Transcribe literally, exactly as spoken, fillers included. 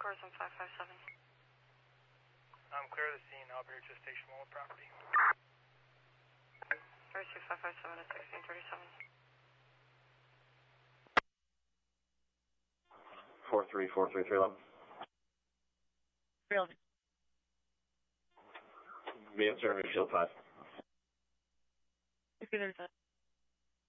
Corson five five seven. I'm clear of the scene. Operator to station one with property. Receive five five seven at sixteen thirty-seven. four three four three three eleven. Real. V M Survey Field five. sixteen thirty-seven.